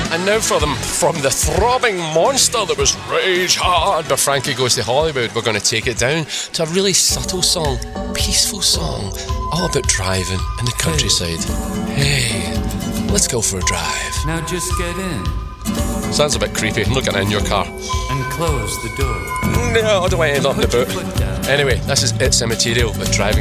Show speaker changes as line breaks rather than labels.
And now for them, from the throbbing monster that was Rage Hard by Frankie Goes to Hollywood, we're going to take it down to a really subtle song, peaceful song, all about driving in the countryside. Hey, let's go for a drive.
Now just get in.
Sounds a bit creepy. I'm not getting in your car.
And close the door.
No, I don't want to end up in the boot. Anyway, this is It's Immaterial with Driving